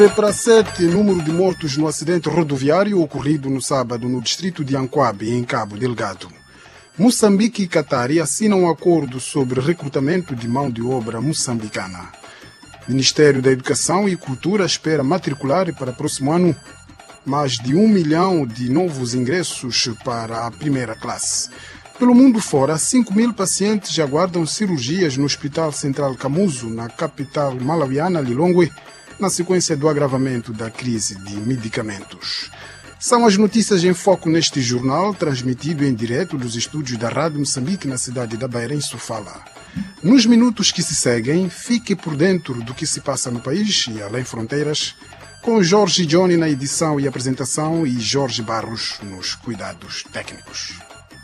Para 7, número de mortos no acidente rodoviário ocorrido no sábado no distrito de Ancoabe, em Cabo Delgado. Moçambique e Catar assinam um acordo sobre recrutamento de mão de obra moçambicana. Ministério da Educação e Cultura espera matricular para o próximo ano mais de 1 milhão de novos ingressos para a primeira classe. Pelo mundo fora, 5.000 pacientes aguardam cirurgias no Hospital Central Camuso, na capital malawiana Lilongwe, na sequência do agravamento da crise de medicamentos. São as notícias em foco neste jornal, transmitido em direto dos estúdios da Rádio Moçambique na cidade da Beira, em Sofala. Nos minutos que se seguem, fique por dentro do que se passa no país e além fronteiras, com Jorge Johnny na edição e apresentação e Jorge Barros nos cuidados técnicos.